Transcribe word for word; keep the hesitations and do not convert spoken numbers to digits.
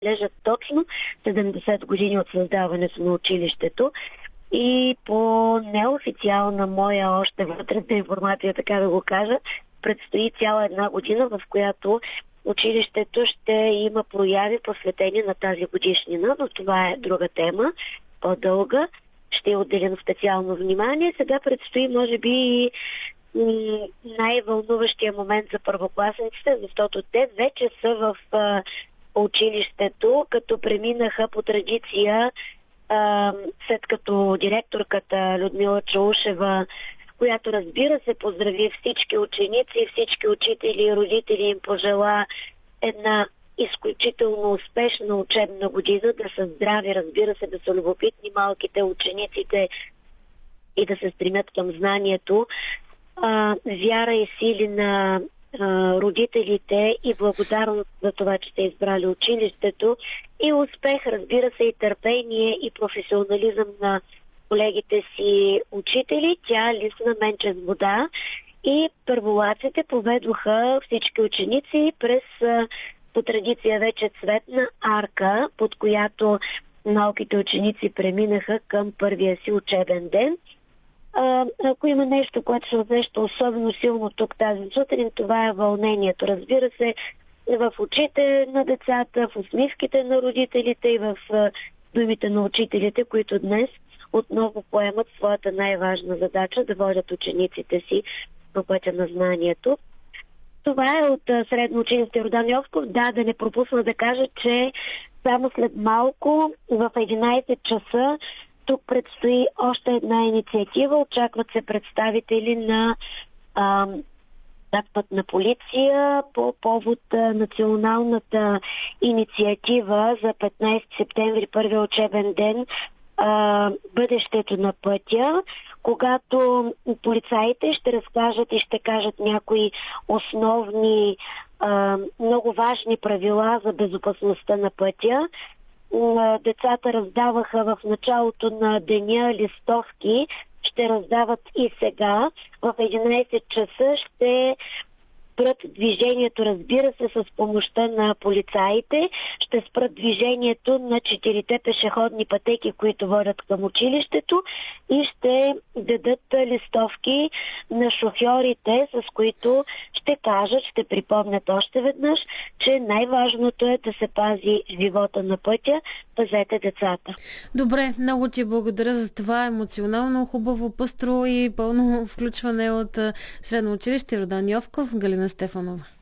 лежат точно седемдесет години от създаването на училището. И по неофициална моя още вътрешна информация, така да го кажа, предстои цяла една година, в която училището ще има прояви посветени на тази годишнина, но това е друга тема, по-дълга. Ще е отделено специално внимание. Сега предстои, може би, и най-вълнуващия момент за първокласниците, защото те вече са в а, училището, като преминаха по традиция, а, след като директорката Людмила Чаушева, която, разбира се, поздрави всички ученици, всички учители и родители, им пожела една изключително успешна учебна година, да са здрави, разбира се, да са любопитни малките учениците и да се стремят към знанието. А, вяра и сили на а, родителите и благодарност за това, че сте избрали училището, и успех, разбира се, и търпение и професионализъм на колегите си учители. Тя лисна менче с вода и първолаците поведоха всички ученици през по традиция вече цветна арка, под която малките ученици преминаха към първия си учебен ден. А, ако има нещо, което се усеща особено силно тук тази сутрин, това е вълнението. Разбира се, в очите на децата, в усмивките на родителите и в а, думите на учителите, които днес отново поемат своята най-важна задача да водят учениците си по пътя на знанието. Това е от Средно училище Йордан Йовков. Да, да не пропусна да кажа, че само след малко в единайсет часа тук предстои още една инициатива. Очакват се представители на а, пътна полиция по повод а, националната инициатива за петнайсети септември, първия учебен ден, а, бъдещето на пътя, когато полицаите ще разкажат и ще кажат някои основни, а, много важни правила за безопасността на пътя. Децата раздаваха в началото на деня листовки, ще раздават и сега. В единайсет часа ще спрат движението, разбира се, с помощта на полицаите. Ще спрат движението на четирите пешеходни пътеки, които водят към училището, и ще дадат листовки на шофьорите, с които ще кажат, ще припомнят още веднъж, че най-важното е да се пази живота на пътя. Пазете децата. Добре, много ти благодаря за това емоционално, хубаво, пъстро и пълно включване от Средно училище Йордан Йовков. Галина Стефанова.